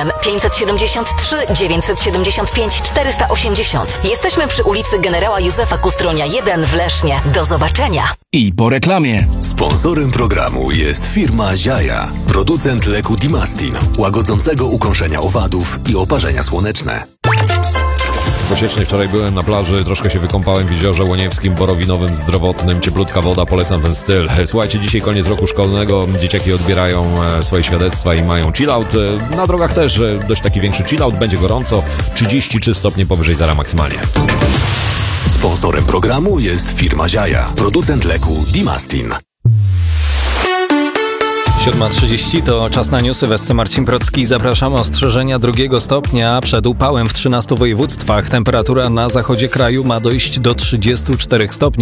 telefonem 573 975 480. Jesteśmy przy ulicy Generała Józefa Kustronia 1 w Lesznie. Do zobaczenia. I po reklamie. Sponsorem programu jest firma Ziaja, producent leku Dimastin, łagodzącego ukąszenia owadów i oparzenia słoneczne. W Osiecznej wczoraj byłem na plaży, troszkę się wykąpałem w jeziorze łoniewskim, borowinowym, zdrowotnym, cieplutka woda, polecam ten styl. Słuchajcie, dzisiaj koniec roku szkolnego, dzieciaki odbierają swoje świadectwa i mają chillout. Na drogach też dość taki większy chillout, będzie gorąco, 33 stopnie powyżej zera maksymalnie. Sponsorem programu jest firma Ziaja, producent leku Dimastin. 7:30 to czas na newsy. Wesce Marcin Procki. Zapraszam. Ostrzeżenia 2 stopnia przed upałem w 13 województwach. Temperatura na zachodzie kraju ma dojść do 34 stopni.